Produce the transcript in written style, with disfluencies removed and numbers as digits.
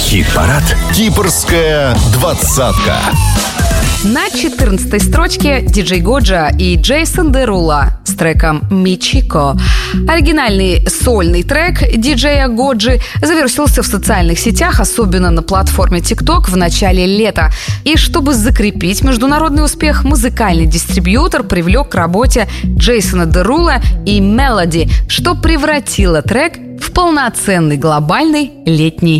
Хит-парад «Кипрская двадцатка». На 14-й строчке диджей Годжа и Джейсон Дерула с треком «Мичико». Оригинальный сольный трек диджея Годжи завершился в социальных сетях, особенно на платформе TikTok, в начале лета. И чтобы закрепить международный успех, музыкальный дистрибьютор привлек к работе Джейсона Дерула и Melody, что превратило трек в полноценный глобальный летний